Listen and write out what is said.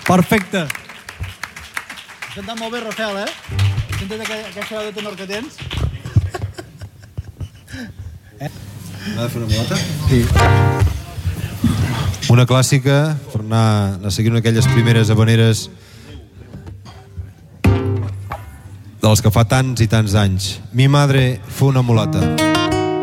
Perfecte. Has cantat molt bé, Rafael, eh? Has sentit aquesta veu de tenor que tens? M'ha de fer una mulata? Sí. Una clàssica per anar a seguir una d'aquelles primeres habaneres dels que fa tants i tants anys. Mi madre fue una mulata.